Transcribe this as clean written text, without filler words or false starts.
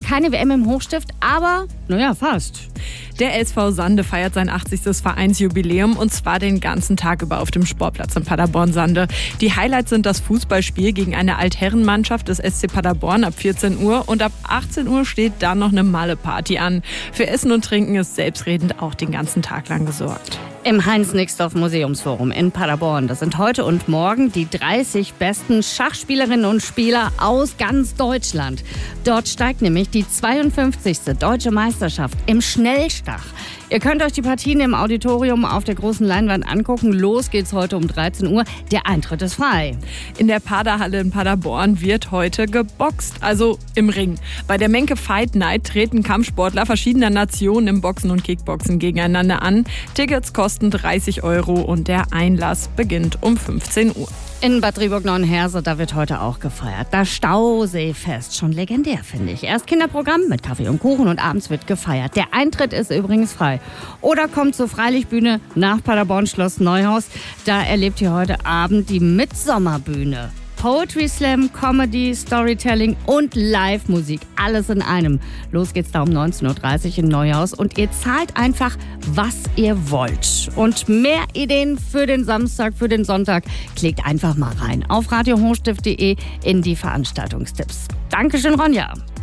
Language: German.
keine WM im Hochstift, aber naja, fast. Der SV Sande feiert sein 80. Vereinsjubiläum und zwar den ganzen Tag über auf dem Sportplatz in Paderborn-Sande. Die Highlights sind das Fußballspiel gegen eine Altherrenmannschaft des SC Paderborn ab 14 Uhr und ab 18 Uhr steht dann noch eine Malle-Party an. Für Essen und Trinken ist selbstredend auch den ganzen Tag lang gesorgt. Im Heinz-Nixdorf-Museumsforum in Paderborn. Das sind heute und morgen die 30 besten Schachspielerinnen und Spieler aus ganz Deutschland. Dort steigt nämlich die 52. Deutsche Meisterschaft im Schnellschach. Ihr könnt euch die Partien im Auditorium auf der großen Leinwand angucken. Los geht's heute um 13 Uhr. Der Eintritt ist frei. In der Paderhalle in Paderborn wird heute geboxt, also im Ring. Bei der Menke Fight Night treten Kampfsportler verschiedener Nationen im Boxen und Kickboxen gegeneinander an. Tickets kosten 30 € und der Einlass beginnt um 15 Uhr. In Bad Driburg-Neuenheerse, da wird heute auch gefeiert. Das Stauseefest, schon legendär, finde ich. Erst Kinderprogramm mit Kaffee und Kuchen und abends wird gefeiert. Der Eintritt ist übrigens frei. Oder kommt zur Freilichtbühne nach Paderborn Schloss Neuhaus. Da erlebt ihr heute Abend die Mitsommerbühne. Poetry Slam, Comedy, Storytelling und Live-Musik. Alles in einem. Los geht's da um 19.30 Uhr in Neuhaus und ihr zahlt einfach, was ihr wollt. Und mehr Ideen für den Samstag, für den Sonntag, klickt einfach mal rein auf radiohochstift.de in die Veranstaltungstipps. Dankeschön, Ronja.